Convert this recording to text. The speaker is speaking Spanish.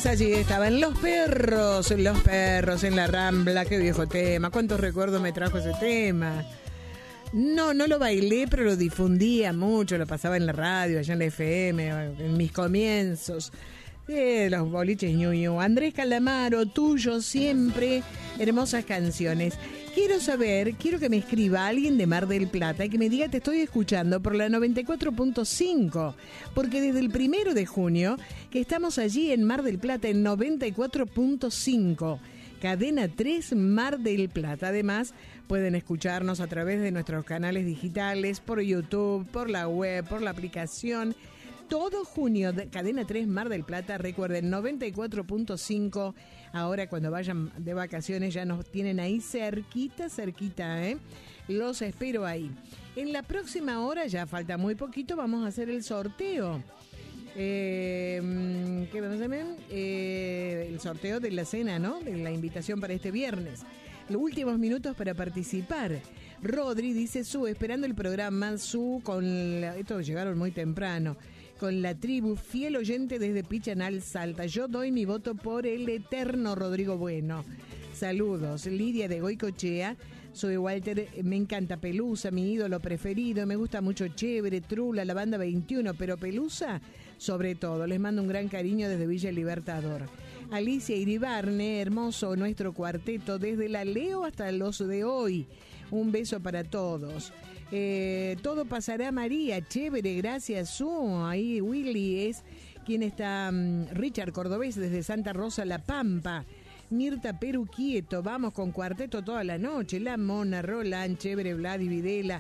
Pues allí estaban los perros en la Rambla. Qué viejo tema, cuántos recuerdos me trajo ese tema. No lo bailé, pero lo difundía mucho, lo pasaba en la radio, allá en la FM, en mis comienzos. Los boliches ñuñu. Andrés Calamaro, tuyo siempre, hermosas canciones. Quiero que me escriba alguien de Mar del Plata y que me diga te estoy escuchando por la 94.5, porque desde el 1 de junio que estamos allí en Mar del Plata en 94.5. Cadena 3 Mar del Plata. Además, pueden escucharnos a través de nuestros canales digitales, por YouTube, por la web, por la aplicación. Todo junio, Cadena 3 Mar del Plata, recuerden, 94.5. Ahora cuando vayan de vacaciones ya nos tienen ahí cerquita, ¿eh? Los espero ahí. En la próxima hora, ya falta muy poquito, vamos a hacer el sorteo. ¿Qué vamos a hacer? El sorteo de la cena, ¿no? De la invitación para este viernes. Los últimos minutos para participar. Rodri dice, esperando el programa, estos llegaron muy temprano. Con la tribu, fiel oyente desde Pichanal, Salta. Yo doy mi voto por el eterno Rodrigo Bueno. Saludos. Lidia de Goicochea. Soy Walter, me encanta Pelusa, mi ídolo preferido. Me gusta mucho Chévere, Trula, la banda 21, pero Pelusa, sobre todo. Les mando un gran cariño desde Villa Libertador. Alicia Iribarne, hermoso nuestro cuarteto, desde la Leo hasta los de hoy. Un beso para todos. Todo pasará, María, chévere, gracias. Ahí Willy es quien está. Richard Cordobés desde Santa Rosa, La Pampa. Mirta Perú Quieto, vamos con cuarteto toda la noche. La Mona, Roland, chévere, Vlad y Videla.